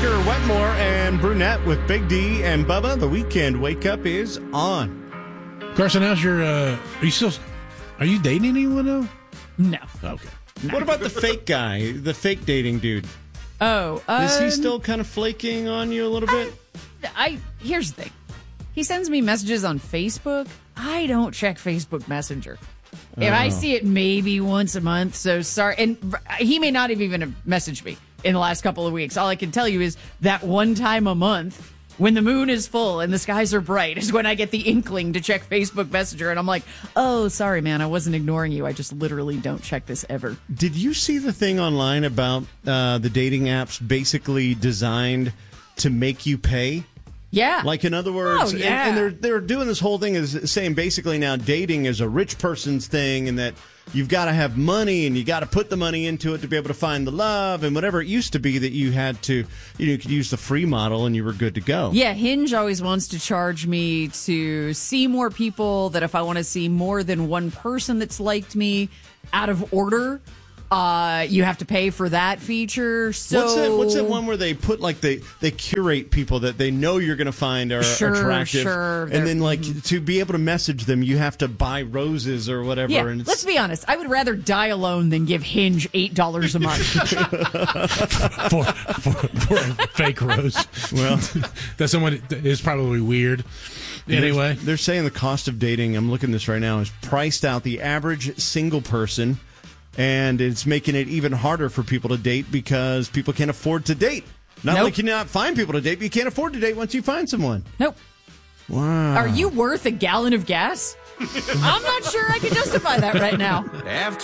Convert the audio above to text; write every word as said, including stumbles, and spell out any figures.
Oscar Wetmore and Brunette with Big D and Bubba. The weekend wake up is on. Carson, how's your, uh, are you still, are you dating anyone now? No. Okay. No. What about the fake guy, the fake dating dude? Oh. Um, Is he still kind of flaking on you a little bit? I, I Here's the thing. He sends me messages on Facebook. I don't check Facebook Messenger. If Oh. I see it maybe once a month, so sorry. And he may not have even messaged me in the last couple of weeks. All I can tell you is that one time a month, when the moon is full and the skies are bright, is when I get the inkling to check Facebook Messenger. And I'm like, oh, sorry, man, I wasn't ignoring you. I just literally don't check this ever. Did you see the thing online about uh, the dating apps basically designed to make you pay? Yeah. Like, in other words, Oh, yeah. and, and they're they're doing this whole thing is saying basically now dating is a rich person's thing, and that you've got to have money and you got to put the money into it to be able to find the love and whatever. It used to be that you had to, you know, you could use the free model and you were good to go. Yeah, Hinge always wants to charge me to see more people, that if I want to see more than one person that's liked me out of order, uh, you have to pay for that feature. So What's that, what's that one where they put, like, they, they curate people that they know you're going to find are Sure, attractive. sure. And They're- then, like, to be able to message them, you have to buy roses or whatever. Yeah, and it's, let's be honest. I would rather die alone than give Hinge eight dollars a month. for, for, for a fake rose. Well, that's someone that is probably weird. Anyway, They're, they're saying the cost of dating, I'm looking at this right now, is priced out the average single person, and it's making it even harder for people to date because people can't afford to date. Not Nope. like you cannot find people to date, but you can't afford to date once you find someone. Nope. Wow. Are you worth a gallon of gas? I'm not sure I can justify that right now. After